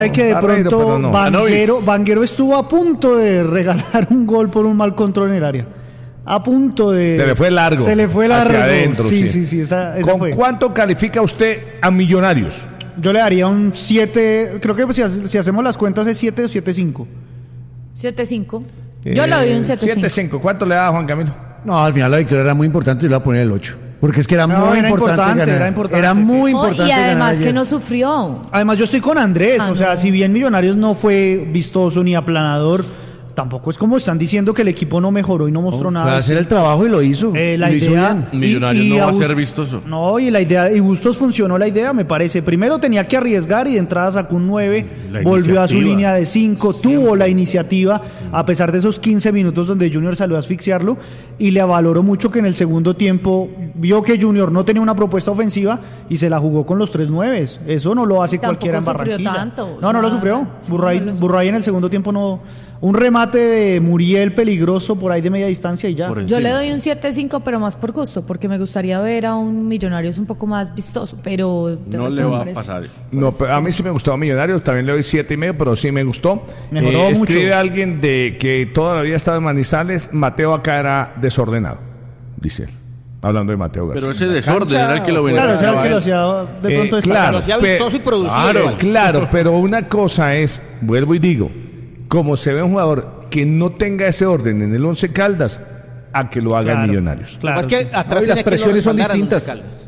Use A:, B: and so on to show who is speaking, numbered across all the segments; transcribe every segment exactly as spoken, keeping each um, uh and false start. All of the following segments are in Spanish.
A: que de
B: Barreiro,
A: pronto
B: no.
A: Vanguero, Vanguero estuvo a punto de regalar un gol por un mal control en el área. A punto de...
B: Se le fue largo.
A: Se le fue largo.
B: Hacia adentro,
A: sí,
B: sí.
A: sí, sí, esa, esa
B: ¿Con
A: fue.
B: cuánto califica usted a Millonarios?
A: Yo le daría un siete, creo que si, si hacemos las cuentas es siete o siete cinco.
C: siete cinco. Yo le doy un siete cinco.
B: siete cinco. ¿Cuánto le da Juan Camilo?
D: No, al final la victoria era muy importante y le voy a poner el ocho. Porque es que era
A: No,
D: muy
A: era
D: importante,
A: importante,
D: ganar.
A: era importante,
D: Era
A: sí.
D: muy
C: No,
D: importante
C: y
D: ganar
C: además
D: ayer.
C: que no sufrió.
A: Además yo estoy con Andrés,
C: Ah,
A: o sea,
C: no.
A: si bien Millonarios no fue vistoso ni aplanador, tampoco es como están diciendo que el equipo no mejoró y no mostró
D: Fue
A: nada.
D: a hacer el trabajo y lo hizo.
A: Eh, la
D: Lo hizo
A: idea
D: bien.
A: y-
E: Millonarios
A: y
E: no va a
A: Bus-
E: ser vistoso.
A: No, y la idea, y Bustos funcionó la idea, me parece. Primero tenía que arriesgar y de entrada sacó un nueve,
E: La
A: volvió a su
E: iniciativa.
A: línea de cinco, tuvo la iniciativa, a pesar de esos quince minutos donde Junior salió a asfixiarlo, y le valoró mucho que en el segundo tiempo vio que Junior no tenía una propuesta ofensiva y se la jugó con los tres nueves. Eso no lo hace
C: Tampoco
A: cualquiera en
C: sufrió
A: Barranquilla.
C: tanto, o
A: no, no lo
C: sea,
A: sufrió.
C: sí,
A: Burray,
C: no lo sufrió.
A: Burray en el segundo tiempo no. Un remate de Muriel peligroso por ahí de media distancia y ya.
E: Por
C: Yo
E: encima.
C: le doy un siete cinco, pero más por gusto, porque me gustaría ver a un Millonarios un poco más vistoso, pero... de
E: No
C: resto
E: le
C: me
E: va a
C: parece-
E: pasar eso.
B: No, pero a mí sí me gustó Millonarios, también le doy siete y medio, pero sí me gustó.
A: Mejoró mucho.
B: Escribe alguien de que toda la vida estaba en Manizales, Mateo acá era desordenado, dice él. Hablando de Mateo García.
E: Pero ese desorden era el que lo
A: Claro,
E: beneficiaba
A: ese era el
E: a
A: que
E: él.
A: lo hacía de
B: Eh,
A: pronto destacar.
B: claro,
F: Lo hacía
B: pe-
F: vistoso y producido
B: Claro,
F: igual.
B: claro, pero una cosa es, vuelvo y digo, como se ve un jugador que no tenga ese orden en el Once Caldas, a que lo haga en
A: Claro,
B: Millonarios.
A: claro.
F: Más que
A: sí.
F: atrás
D: No, y las
F: tenía que
D: presiones
F: lo
D: son
F: respaldaran
D: distintas.
F: Once Caldas.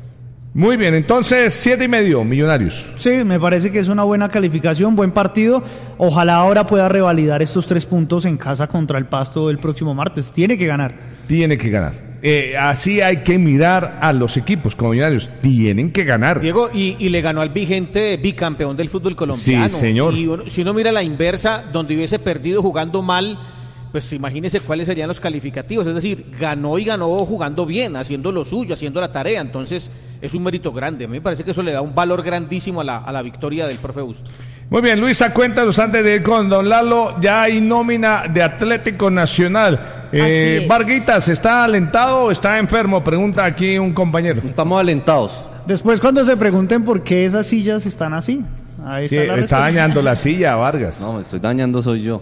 B: Muy bien, entonces siete y medio, Millonarios.
A: Sí, me parece que es una buena calificación, buen partido. Ojalá ahora pueda revalidar estos tres puntos en casa contra el Pasto el próximo martes. Tiene que ganar.
B: Tiene que ganar. Eh, así hay que mirar a los equipos como Millonarios. Tienen que ganar.
F: Diego, y, y le ganó al vigente bicampeón del fútbol colombiano.
B: Sí, señor.
F: Y uno- si uno mira la inversa, donde hubiese perdido jugando mal, pues imagínese cuáles serían los calificativos. Es decir, ganó y ganó jugando bien, haciendo lo suyo, haciendo la tarea. Entonces, es un mérito grande. A mí me parece que eso le da un valor grandísimo a la, a la victoria del profe Bustos.
B: Muy bien, Luisa, cuéntanos antes de ir con Don Lalo. Ya hay nómina de Atlético Nacional. Eh,
C: Así es.
B: Varguitas, ¿está alentado o está enfermo? Pregunta aquí un compañero.
G: Estamos alentados.
A: Después cuando se pregunten por qué esas sillas están así. Ahí
B: Sí,
A: está la
B: está
A: respuesta.
B: dañando la silla, Vargas.
G: No, me estoy dañando soy yo.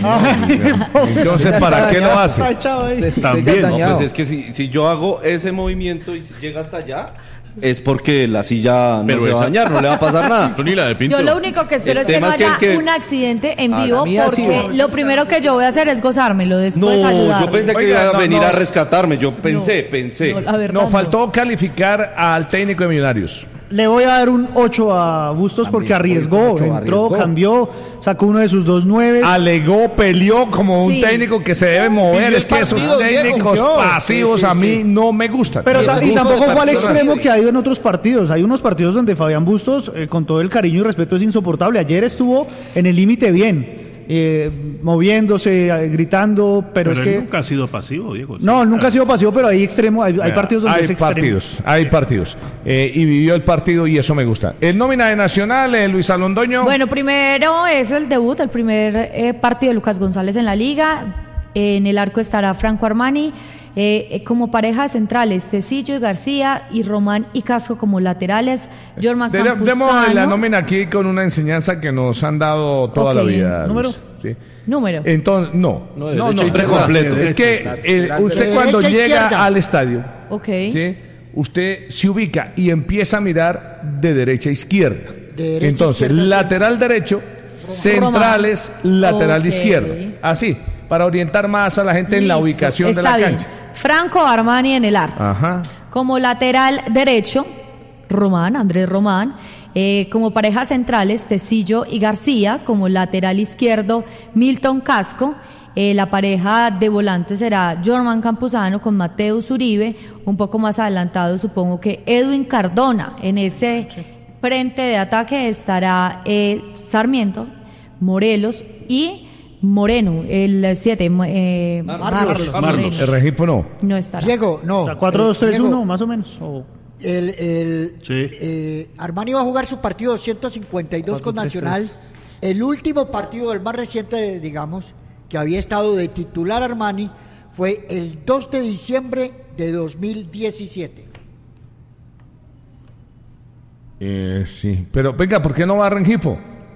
B: Entonces, ¿para qué lo hace?
A: Está echado ahí.
B: También.
G: No, pues es que si, si yo hago ese movimiento y si llega hasta allá, es porque la silla no
E: Pero
G: se va a
E: esa-
G: dañar, no le va a pasar nada.
E: Ni la de Pinto.
C: Yo lo único que espero
G: El
C: es que no
G: tema es que
C: haya
G: el que-
C: un accidente en
G: A la
C: vivo,
G: mía sí
C: porque
G: va.
C: lo primero que yo voy a hacer es gozármelo, después
G: No,
C: ayudarle.
G: yo pensé que
B: Oiga,
G: iba a
B: no,
G: venir
B: no.
G: a rescatarme. Yo pensé, pensé.
C: No, la verdad,
B: Nos faltó calificar al técnico de Millonarios.
A: Le voy a dar un ocho a Bustos porque
D: También,
A: arriesgó,
D: ocho,
A: entró,
D: arriesgó.
A: cambió, sacó uno de sus dos nueve.
B: Alegó, peleó como un
C: Sí.
B: técnico que se debe mover.
F: Pidió
B: Es que
F: el
B: esos
F: partido, Diego,
B: técnicos
A: cumplió.
B: pasivos
F: Sí, sí,
B: a mí
F: sí.
B: no me gustan.
A: Pero
F: Y
A: ta-
F: el
A: y
F: gusto
A: tampoco
F: de
A: fue al
F: partido.
A: extremo que ha ido en otros partidos. Hay unos partidos donde Fabián Bustos, eh, con todo el cariño y respeto, es insoportable. Ayer estuvo en el límite bien, eh, moviéndose, eh, gritando, pero,
E: Pero
A: es
E: él
A: que...
E: nunca ha sido pasivo, Diego.
A: No, nunca ha sido pasivo, pero hay extremo, hay, hay
B: Vea,
A: partidos donde
B: hay
A: es extremo.
B: partidos, hay partidos. Eh, y vivió el partido y eso me gusta. El nómina de Nacional, eh, Luis Alondoño.
C: Bueno, primero es el debut, el primer eh, partido de Lucas González en la liga. En el arco estará Franco Armani. Eh, eh, como pareja centrales, Tecillo y García, y Román y Casco como laterales. Jorman
B: De- Demos la
C: Campuzano.
B: nómina aquí con una enseñanza que nos han dado toda
C: Ok.
B: la vida.
A: ¿Número?
B: Luis. Sí.
C: Número.
B: Entonces, no, no, no,
G: derecha,
B: no,
G: izquierda.
B: completo. Es que eh, usted cuando
H: Derecha,
B: llega
H: izquierda.
B: al estadio,
C: Ok.
B: ¿sí? Usted se ubica y empieza a mirar de derecha a izquierda.
H: Derecha,
B: Entonces,
H: izquierda,
B: lateral derecho, centrales, lateral
C: Ok.
B: izquierdo. Así, para orientar más a la gente en la
C: Listo,
B: ubicación de
C: está
B: la
C: bien.
B: cancha.
C: Franco Armani en el arco.
B: Ajá.
C: Como lateral derecho, Román, Andrés Román. Eh, como parejas centrales, Tecillo y García. Como lateral izquierdo, Milton Casco. Eh, la pareja de volantes será Jorman Campuzano con Mateus Uribe. Un poco más adelantado, supongo que Edwin Cardona. En ese frente de ataque estará eh, Sarmiento, Morelos y Moreno, el siete. Eh,
H: Marlos.
C: Moreno.
B: El registro no.
C: No estará.
H: Diego, no.
A: O sea, cuatro dos tres
H: Diego,
A: uno, más o menos. O-
H: El, el,
E: Sí.
H: eh, Armani va a jugar su partido doscientos cincuenta y dos con
A: cuatro tres
H: Nacional. El último partido, el más reciente, digamos, que había estado de titular Armani, fue el dos de diciembre de dos mil diecisiete.
B: Eh, sí, pero venga, ¿por qué no va a Rengifo?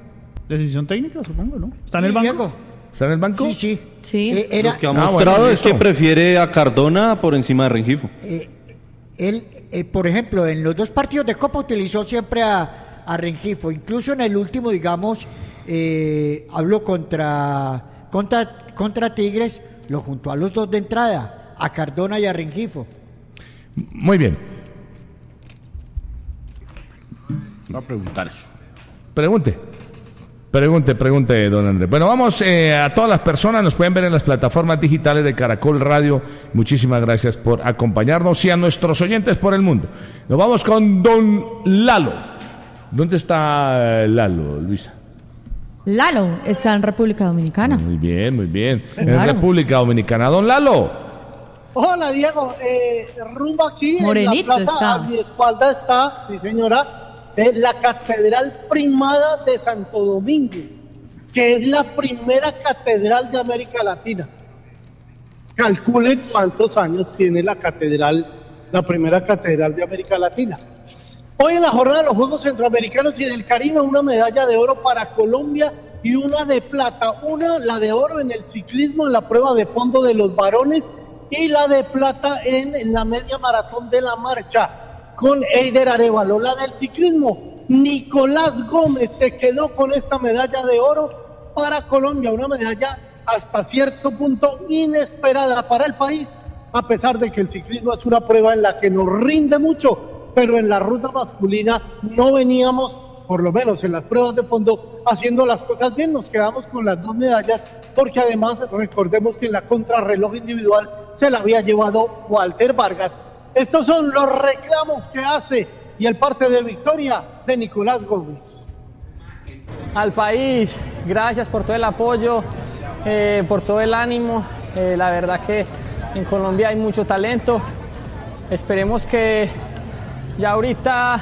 A: Decisión técnica, supongo, ¿no? ¿Está en el
H: Sí,
A: banco?
H: Diego.
B: ¿Está en el banco?
H: Sí, sí.
C: Sí.
H: Eh, era,
G: Lo que ha
B: Ah,
G: mostrado
B: bueno,
G: es que
B: listo.
G: prefiere a Cardona por encima de Rengifo.
H: eh, él, eh, por ejemplo, en los dos partidos de Copa utilizó siempre a, a Rengifo. Incluso en el último, digamos, eh, habló contra, contra, contra Tigres, lo juntó a los dos de entrada, a Cardona y a Rengifo.
B: Muy bien.
E: Va a preguntar eso.
B: Pregunte. Pregunte, pregunte, don Andrés. Bueno, vamos eh, a todas las personas, nos pueden ver en las plataformas digitales de Caracol Radio. Muchísimas gracias por acompañarnos y a nuestros oyentes por el mundo. Nos vamos con don Lalo. ¿Dónde está Lalo, Luisa?
C: Lalo está en República Dominicana.
B: Muy bien, muy bien. En
C: Claro.
B: República Dominicana. Don Lalo.
I: Hola Diego, eh, rumbo aquí
C: Morenito
I: en la plaza,
C: está.
I: a mi espalda está, sí señora, eh, la Catedral Primada de Santo Domingo, que es la primera catedral de América Latina. Calculen cuántos años tiene la catedral, la primera catedral de América Latina. Hoy en la jornada de los Juegos Centroamericanos y del Caribe, una medalla de oro para Colombia y una de plata. Una, la de oro en el ciclismo, en la prueba de fondo de los varones, y la de plata en, en la media maratón de la marcha, con Eider Arévalo. La del ciclismo, Nicolás Gómez se quedó con esta medalla de oro para Colombia, una medalla hasta cierto punto inesperada para el país, a pesar de que el ciclismo es una prueba en la que nos rinde mucho, pero en la ruta masculina no veníamos, por lo menos en las pruebas de fondo, haciendo las cosas bien. Nos quedamos con las dos medallas, porque además recordemos que en la contrarreloj individual se la había llevado Walter Vargas. Estos son los reclamos que hace y el parte de victoria de Nicolás Gómez.
J: Al país, gracias por todo el apoyo, eh, por todo el ánimo. Eh, la verdad que en Colombia hay mucho talento. Esperemos que ya ahorita,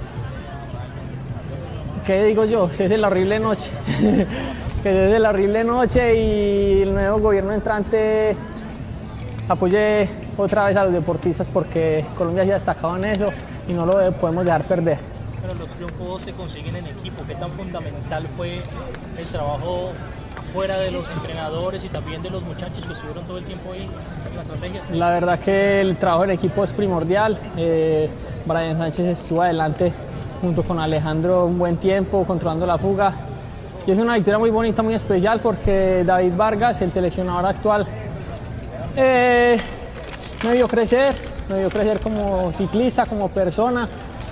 J: ¿qué digo yo? Si es la horrible noche, que es la horrible noche y el nuevo gobierno entrante apoye otra vez a los deportistas, porque Colombia se ha destacado en eso y no lo podemos dejar perder.
K: Pero los triunfos se consiguen en equipo. ¿Qué tan fundamental fue el trabajo fuera de los entrenadores y también de los muchachos que estuvieron todo el tiempo ahí en la estrategia?
J: La verdad que el trabajo en equipo es primordial. Eh, Brian Sánchez estuvo adelante junto con Alejandro un buen tiempo controlando la fuga, y es una victoria muy bonita, muy especial, porque David Vargas, el seleccionador actual, eh, me vio crecer, me vio crecer como ciclista, como persona.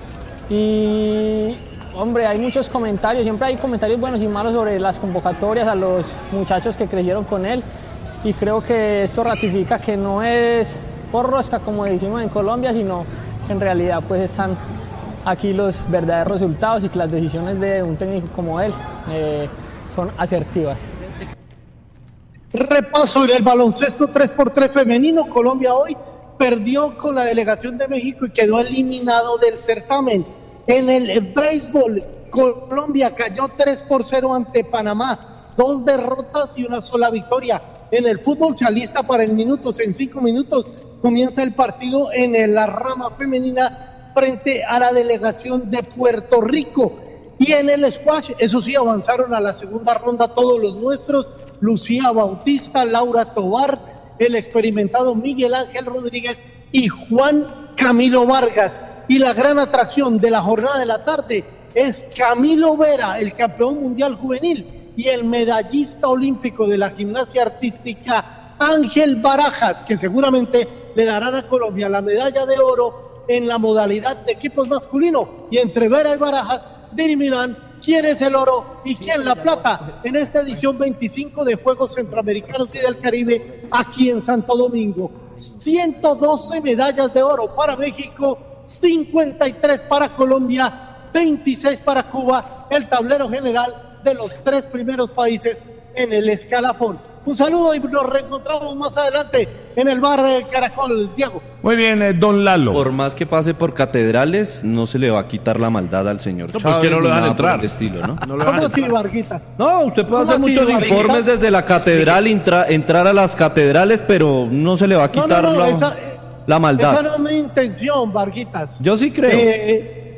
J: Y hombre, hay muchos comentarios, siempre hay comentarios buenos y malos sobre las convocatorias a los muchachos que crecieron con él, y creo que esto ratifica que no es por rosca, como decimos en Colombia, sino que en realidad pues están aquí los verdaderos resultados y que las decisiones de un técnico como él eh, son asertivas.
I: Repaso en el baloncesto tres por tres femenino. Colombia hoy perdió con la delegación de México y quedó eliminado del certamen. En el béisbol, Colombia cayó tres por cero ante Panamá, dos derrotas y una sola victoria. En el fútbol se alista para en minutos, en cinco minutos comienza el partido en la rama femenina frente a la delegación de Puerto Rico. Y en el squash, eso sí, avanzaron a la segunda ronda todos los nuestros: Lucía Bautista, Laura Tobar, el experimentado Miguel Ángel Rodríguez y Juan Camilo Vargas. Y la gran atracción de la jornada de la tarde es Camilo Vera, el campeón mundial juvenil, y el medallista olímpico de la gimnasia artística Ángel Barajas, que seguramente le darán a Colombia la medalla de oro en la modalidad de equipos masculino. Y entre Vera y Barajas dirimirán quién es el oro y quién la plata en esta edición veinticinco de Juegos Centroamericanos y del Caribe aquí en Santo Domingo. ciento doce medallas de oro para México, cincuenta y tres para Colombia, veintiséis para Cuba, el tablero general de los tres primeros países en el escalafón. Un saludo y nos reencontramos más adelante en el bar de Caracol, Diego.
B: Muy bien, eh, don Lalo.
G: Por más que pase por catedrales, no se le va a quitar la maldad al señor
E: No, pues
G: Chávez,
E: que no lo
G: ni
E: dejan
G: nada
E: entrar.
G: por el estilo, ¿no?
E: No lo dejan
I: ¿Cómo así,
E: entrar.
I: Varguitas?
G: No, usted puede hacer
I: ¿Cómo así,
G: muchos
I: Varguitas?
G: informes desde la catedral, intra- entrar a las catedrales, pero no se le va a
I: No,
G: quitar
I: no, no,
G: la,
I: esa,
G: la maldad.
I: esa no es mi intención, Varguitas.
G: Yo sí creo.
I: Eh,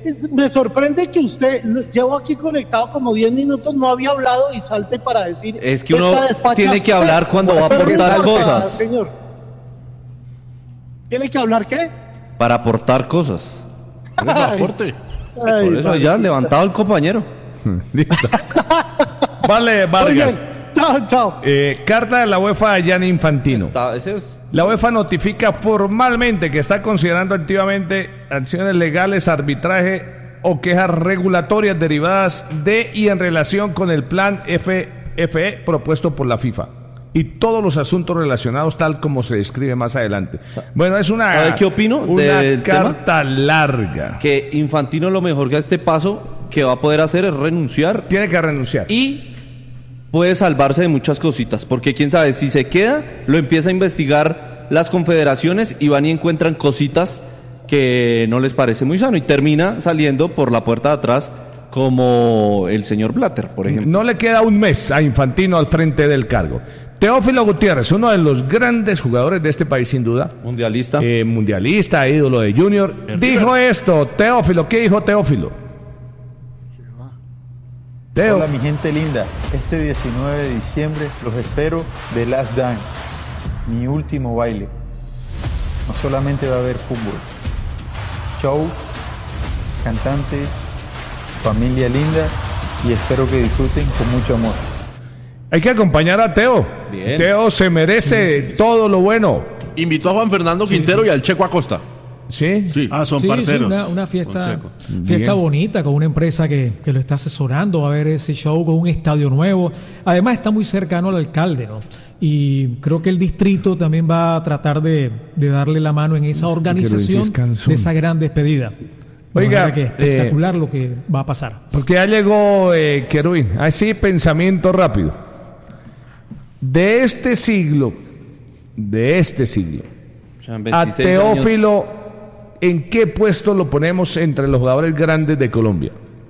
I: es- me sorprende que usted, lo- llevo aquí conectado como diez minutos, no había hablado y salte para decir...
G: Es que uno
I: esta desfachatez.
G: tiene que hablar cuando va a
I: Pero no
G: aportar
I: importa,
G: cosas.
I: Señor. ¿Tiene que hablar qué?
G: Para aportar cosas.
I: Ay,
E: Aporte.
I: ay,
G: Por eso
I: vale.
G: ya levantado el compañero.
B: Listo. Vale, Vargas.
I: Oye, chao, chao.
B: Eh, carta de la UEFA a Gianni Infantino.
G: Está- ese es-
B: La UEFA notifica formalmente que está considerando activamente acciones legales, arbitraje o quejas regulatorias derivadas de y en relación con el plan F F E propuesto por la FIFA y todos los asuntos relacionados tal como se describe más adelante. Bueno, es una
G: ¿Sabe qué opino
B: una
G: del
B: carta larga.
G: que Infantino lo mejor que a este paso que va a poder hacer es renunciar
B: Tiene que renunciar.
G: y puede salvarse de muchas cositas, porque quién sabe, si se queda, lo empieza a investigar las confederaciones y van y encuentran cositas que no les parece muy sano y termina saliendo por la puerta de atrás como el señor Blatter, por ejemplo.
B: No le queda un mes a Infantino al frente del cargo. Teófilo Gutiérrez, uno de los grandes jugadores de este país sin duda,
G: Mundialista.
B: eh, mundialista, ídolo de Junior, dijo esto. Teófilo, ¿qué dijo Teófilo? Teo.
L: Hola mi gente linda, este diecinueve de diciembre los espero de Last Dance, mi último baile. No solamente va a haber fútbol, show, cantantes, familia linda y espero que disfruten con mucho amor.
B: Hay que acompañar a Teo.
G: Bien.
B: Teo se merece todo lo bueno.
E: Invitó a Juan Fernando Quintero y al Checo Acosta.
B: ¿Sí? Sí.
E: Ah, son
M: Sí,
E: parceros.
M: sí, una, una fiesta,
E: Con Checo.
M: fiesta
B: Bien.
M: bonita con una empresa que, que lo está asesorando. Va a haber ese show con un estadio nuevo. Además está muy cercano al alcalde, ¿no? Y creo que el distrito también va a tratar de, de darle la mano en esa organización de esa gran despedida. De
B: Oiga,
M: manera que espectacular lo que va a pasar.
B: Porque ya llegó eh, Querubín. Así, pensamiento rápido. De este siglo, de este siglo,
G: Sean
B: a
G: veintiséis
B: Teófilo,
G: años.
B: ¿en qué puesto lo ponemos entre los jugadores grandes de Colombia?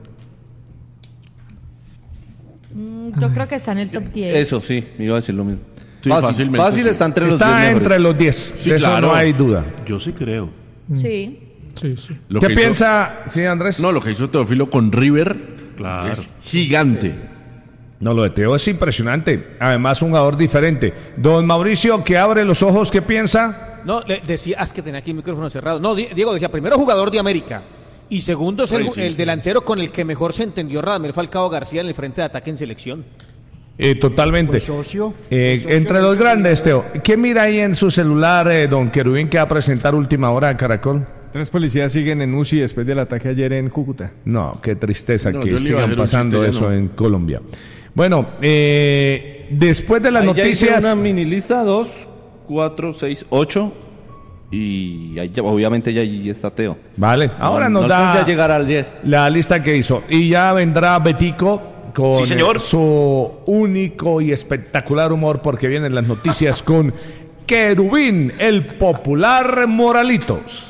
C: Mm, Yo creo que está en el top diez.
G: Eso sí, me iba a decir lo mismo.
E: Sí,
G: fácil,
E: fácilmente,
G: fácil
E: sí.
G: está entre los
B: Está
G: diez mejores.
B: entre los diez.
E: Sí,
B: de eso
E: claro.
B: no hay duda.
E: Yo sí creo.
C: Sí.
M: Sí, sí.
E: Lo
B: ¿Qué
E: que hizo-
B: piensa, sí, Andrés?
E: No, lo que hizo Teófilo con River
B: Claro.
E: es gigante.
B: No, lo de Teo es impresionante. Además, un jugador diferente. Don Mauricio, que abre los ojos, ¿qué piensa?
F: No, le decía, es que tenía aquí el micrófono cerrado. No, Di- Diego decía, primero jugador de América. Y segundo es el,
E: Ay, sí,
F: el
E: sí,
F: delantero con el que mejor se entendió Radamel Falcao García en el frente de ataque en selección.
B: Eh, totalmente.
H: Pues socio,
B: Eh,
H: pues socio
B: entre
H: de
B: los
H: ese
B: grandes,
H: jugador.
B: Teo. ¿Qué mira ahí en su celular, eh, don Querubín, que va a presentar última hora a Caracol?
L: Tres policías siguen en U C I después del ataque ayer en Cúcuta.
B: No, qué tristeza
E: No,
B: que
E: yo le iba a
B: sigan
E: hacer un
B: pasando
E: chiste, ya
B: eso
E: no.
B: en Colombia. Bueno, eh, después de las
G: Ahí ya hice
B: noticias...
G: una mini lista, dos, cuatro, seis, ocho. Y ahí ya- obviamente ya ahí está Teo.
B: Vale, ahora
G: no,
B: nos
G: no alcancé
B: da
G: a llegar al diez.
B: la lista que hizo. Y ya vendrá Betico con
N: Sí, señor.
B: eh, su único y espectacular humor porque vienen las noticias con Querubín, el popular Moralitos.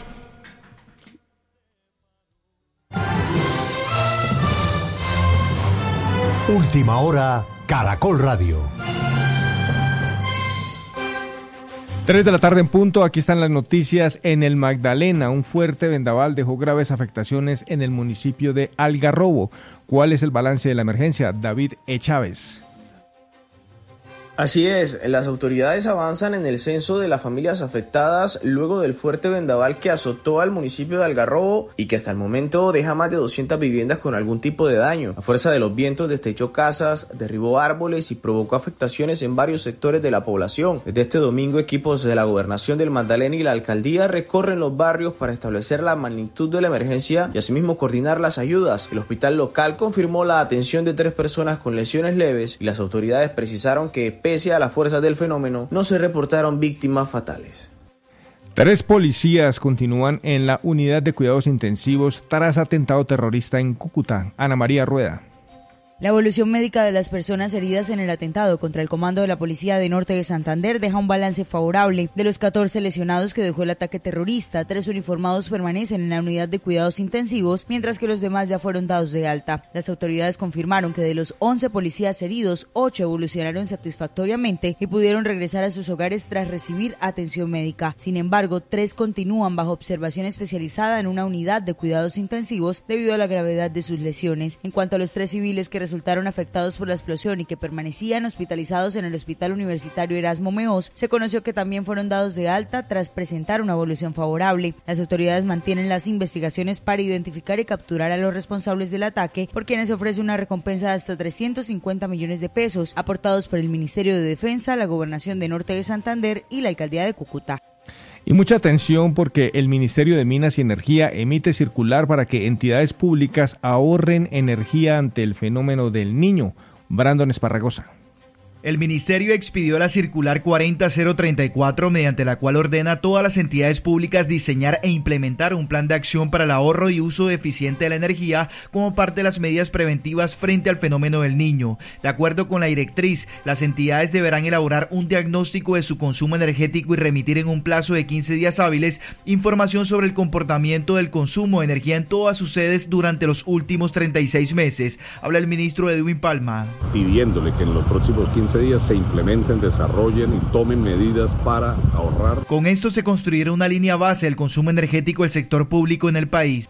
O: Última hora, Caracol Radio.
L: Tres de la tarde en punto, aquí están las noticias. En el Magdalena, un fuerte vendaval dejó graves afectaciones en el municipio de Algarrobo. ¿Cuál es el balance de la emergencia? David E. Chávez.
P: Así es, las autoridades avanzan en el censo de las familias afectadas luego del fuerte vendaval que azotó al municipio de Algarrobo y que hasta el momento deja más de doscientas viviendas con algún tipo de daño. La fuerza de los vientos destrechó casas, derribó árboles y provocó afectaciones en varios sectores de la población. Desde este domingo, equipos de la Gobernación del Magdalena y la Alcaldía recorren los barrios para establecer la magnitud de la emergencia y asimismo coordinar las ayudas. El hospital local confirmó la atención de tres personas con lesiones leves y las autoridades precisaron que pese a las fuerzas del fenómeno, no se reportaron víctimas fatales.
L: Tres policías continúan en la unidad de cuidados intensivos tras atentado terrorista en Cúcuta. Ana María Rueda.
N: La evolución médica de las personas heridas en el atentado contra el comando de la Policía de Norte de Santander deja un balance favorable. De los catorce lesionados que dejó el ataque terrorista, tres uniformados permanecen en la unidad de cuidados intensivos, mientras que los demás ya fueron dados de alta. Las autoridades confirmaron que de los once policías heridos, ocho evolucionaron satisfactoriamente y pudieron regresar a sus hogares tras recibir atención médica. Sin embargo, tres continúan bajo observación especializada en una unidad de cuidados intensivos debido a la gravedad de sus lesiones. En cuanto a los tres civiles que resultaron afectados por la explosión y que permanecían hospitalizados en el Hospital Universitario Erasmo Meós, se conoció que también fueron dados de alta tras presentar una evolución favorable. Las autoridades mantienen las investigaciones para identificar y capturar a los responsables del ataque, por quienes se ofrece una recompensa de hasta trescientos cincuenta millones de pesos, aportados por el Ministerio de Defensa, la Gobernación de Norte de Santander y la Alcaldía de Cúcuta.
Q: Y mucha atención porque el Ministerio de Minas y Energía emite circular para que entidades públicas ahorren energía ante el fenómeno del Niño. Brandon Esparragosa.
R: El Ministerio expidió la circular cuarenta mil treinta y cuatro, mediante la cual ordena a todas las entidades públicas diseñar e implementar un plan de acción para el ahorro y uso eficiente de la energía como parte de las medidas preventivas frente al fenómeno del Niño. De acuerdo con la directriz, las entidades deberán elaborar un diagnóstico de su consumo energético y remitir en un plazo de quince días hábiles información sobre el comportamiento del consumo de energía en todas sus sedes durante los últimos treinta y seis meses. Habla el ministro Edwin Palma.
S: Pidiéndole que en los próximos quince días se implementen, desarrollen y tomen medidas para ahorrar.
R: Con esto se construirá una línea base del consumo energético del sector público en el país.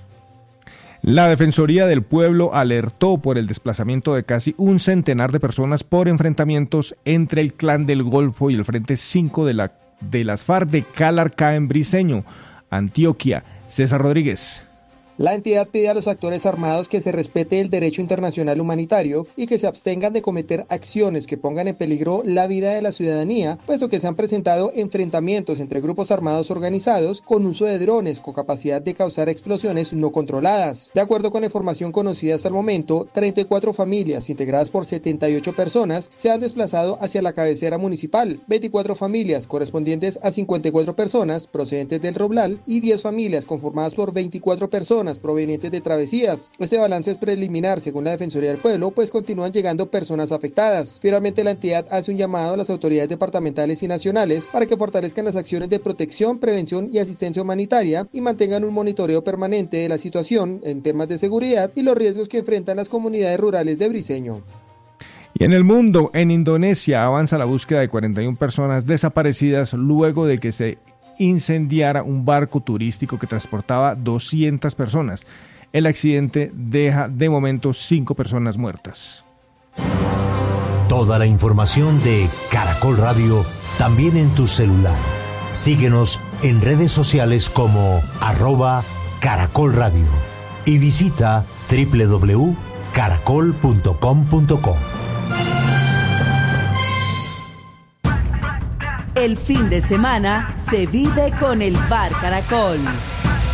Q: La Defensoría del Pueblo alertó por el desplazamiento de casi un centenar de personas por enfrentamientos entre el Clan del Golfo y el Frente cinco de, la, de las FARC de Calarcá en Briceño, Antioquia. César Rodríguez.
T: La entidad pide a los actores armados que se respete el derecho internacional humanitario y que se abstengan de cometer acciones que pongan en peligro la vida de la ciudadanía, puesto que se han presentado enfrentamientos entre grupos armados organizados con uso de drones con capacidad de causar explosiones no controladas. De acuerdo con la información conocida hasta el momento, treinta y cuatro familias integradas por setenta y ocho personas se han desplazado hacia la cabecera municipal, veinticuatro familias correspondientes a cincuenta y cuatro personas procedentes del Roblal y diez familias conformadas por veinticuatro personas provenientes de travesías. Este balance es preliminar según la Defensoría del Pueblo, pues continúan llegando personas afectadas. Finalmente, la entidad hace un llamado a las autoridades departamentales y nacionales para que fortalezcan las acciones de protección, prevención y asistencia humanitaria y mantengan un monitoreo permanente de la situación en temas de seguridad y los riesgos que enfrentan las comunidades rurales de Briceño.
Q: Y en el mundo, en Indonesia, avanza la búsqueda de cuarenta y una personas desaparecidas luego de que se incendiara un barco turístico que transportaba doscientas personas. El accidente deja de momento cinco personas muertas.
O: Toda la información de Caracol Radio también en tu celular. Síguenos en redes sociales como arroba Caracol Radio y visita doble u doble u doble u punto caracol punto com punto co.
U: El fin de semana se vive con el Bar Caracol.